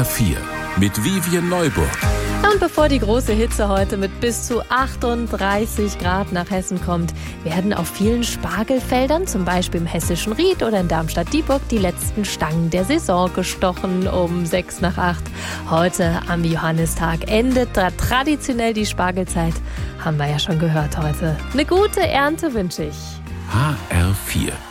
HR4 mit Vivien Neuburg. Und bevor die große Hitze heute mit bis zu 38 Grad nach Hessen kommt, werden auf vielen Spargelfeldern, zum Beispiel im hessischen Ried oder in Darmstadt-Dieburg, die letzten Stangen der Saison gestochen um 6 nach 8. Heute am Johannistag endet da traditionell die Spargelzeit. Haben wir ja schon gehört heute. Eine gute Ernte wünsche ich. HR4